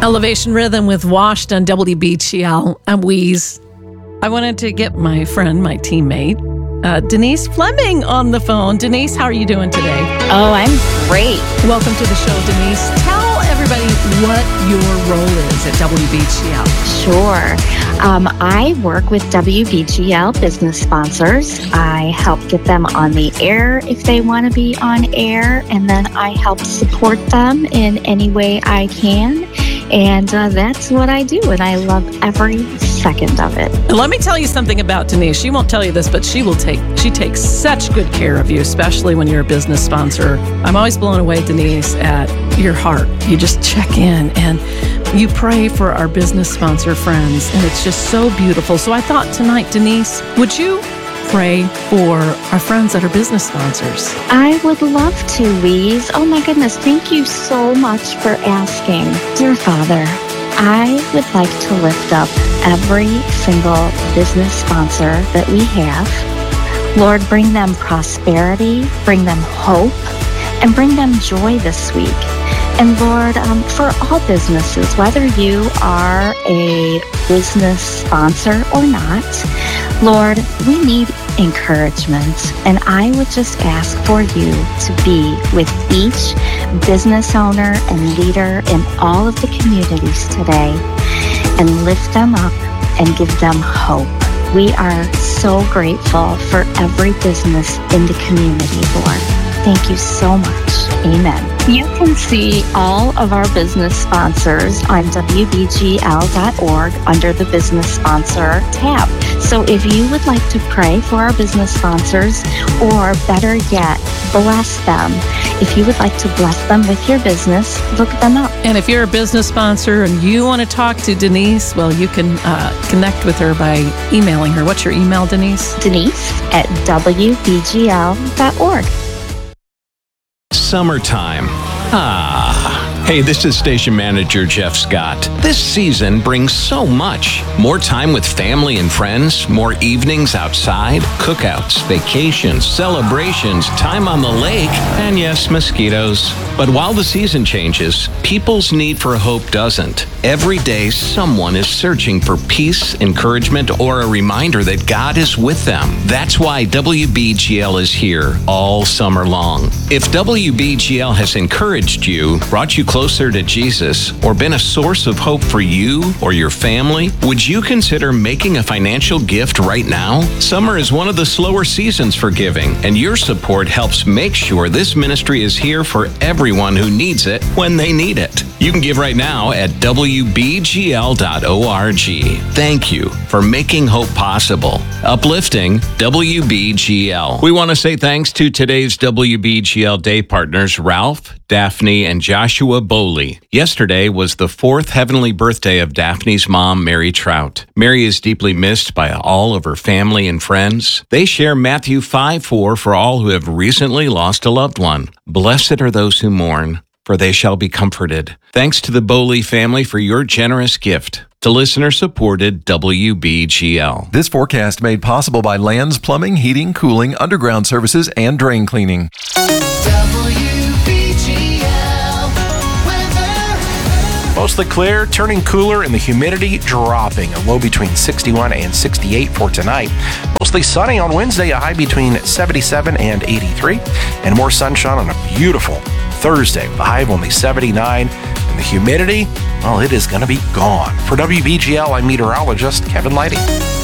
Elevation Rhythm with Washed on WBGL. I'm Wheeze. I wanted to get my friend, my teammate, Denise Fleming on the phone. Denise, how are you doing today? Oh, I'm great. Welcome to the show, Denise. Tell everybody what your role is at WBGL. Sure. I work with WBGL business sponsors. I help get them on the air if they want to be on air, and then I help support them in any way I can. And that's what I do, and I love every second of it. Let me tell you something about Denise. She won't tell you this, but she takes such good care of you, especially when you're a business sponsor. I'm always blown away, Denise, at your heart. You just check in and you pray for our business sponsor friends, and it's just so beautiful. So I thought tonight, Denise, would you pray for our friends that are business sponsors? I would love to, Louise. Oh my goodness, thank you so much for asking. Dear Father, I would like to lift up every single business sponsor that we have. Lord, bring them prosperity, bring them hope, and bring them joy this week. And Lord, for all businesses, whether you are a business sponsor or not, Lord, we need encouragement. And I would just ask for you to be with each business owner and leader in all of the communities today and lift them up and give them hope. We are so grateful for every business in the community, Lord. Thank you so much. Amen. You can see all of our business sponsors on WBGL.org under the Business Sponsor tab. So if you would like to pray for our business sponsors, or better yet, bless them, if you would like to bless them with your business, look them up. And if you're a business sponsor and you want to talk to Denise, well, you can connect with her by emailing her. What's your email, Denise? Denise@WBGL.org. Summertime. Hey, this is Station Manager Jeff Scott. This season brings so much. More time with family and friends, more evenings outside, cookouts, vacations, celebrations, time on the lake, and yes, mosquitoes. But while the season changes, people's need for hope doesn't. Every day, someone is searching for peace, encouragement, or a reminder that God is with them. That's why WBGL is here all summer long. If WBGL has encouraged you, brought you closer to Jesus, or been a source of hope for you or your family, would you consider making a financial gift right now? Summer is one of the slower seasons for giving, and your support helps make sure this ministry is here for everyone who needs it when they need it. You can give right now at WBGL.org. Thank you for making hope possible. Uplifting WBGL. We want to say thanks to today's WBGL Day partners, Ralph, Daphne, and Joshua Bowley. Yesterday was the 4th heavenly birthday of Daphne's mom, Mary Trout. Mary is deeply missed by all of her family and friends. They share Matthew 5:4 for all who have recently lost a loved one. Blessed are those who mourn, for they shall be comforted. Thanks to the Bowley family for your generous gift to listener-supported WBGL. This forecast made possible by Lands Plumbing, Heating, Cooling, Underground Services, and Drain Cleaning. Mostly clear, turning cooler, and the humidity dropping. A low between 61 and 68 for tonight. Mostly sunny on Wednesday, a high between 77 and 83. And more sunshine on a beautiful Thursday with a high of only 79. And the humidity, well, it is going to be gone. For WBGL, I'm meteorologist Kevin Lighty.